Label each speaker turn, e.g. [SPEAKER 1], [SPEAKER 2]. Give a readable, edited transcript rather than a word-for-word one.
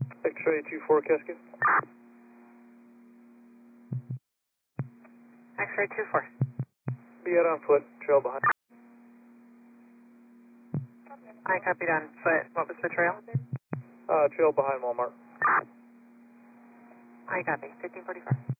[SPEAKER 1] X-ray 24 Cascade.
[SPEAKER 2] X-ray 24.
[SPEAKER 1] Be out on foot, trail behind.
[SPEAKER 2] I copied on foot. What was the trail?
[SPEAKER 1] Trail behind Walmart.
[SPEAKER 2] I copy. 1545.